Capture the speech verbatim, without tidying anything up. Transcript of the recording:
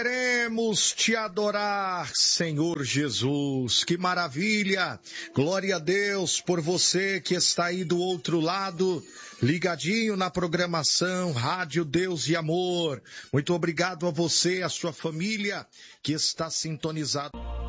Queremos te adorar, Senhor Jesus. Que maravilha! Glória a Deus por você que está aí do outro lado, ligadinho na programação Rádio Deus e Amor. Muito obrigado a você e a sua família que está sintonizado.